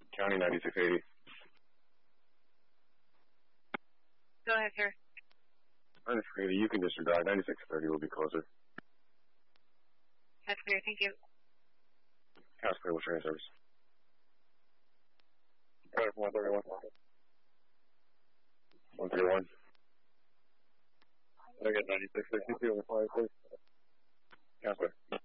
County 9680. Go ahead, sir. 9680, you can disregard. 9630 will be closer. That's clear, thank you. House clear with train service. 131. 131. I get 9662 on the fire, please. House clear.